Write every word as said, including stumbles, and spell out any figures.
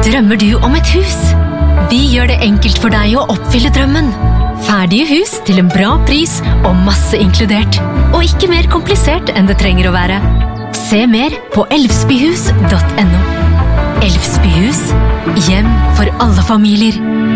Drømmer du om et hus? Vi gjør det enkelt for deg å oppfylle drømmen. Ferdige hus til en bra pris og masse inkludert. Og ikke mer komplisert enn det trenger å være. Se mer på elvsbyhus punktum no. Elvsbyhus, hjem for alle familier.